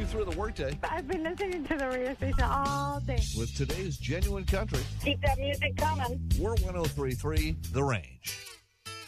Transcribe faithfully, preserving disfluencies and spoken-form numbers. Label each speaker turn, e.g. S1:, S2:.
S1: through the workday
S2: I've been listening to the radio station all day.
S1: with today's genuine country.
S2: Keep that music coming.
S1: We're one oh three point three The Range.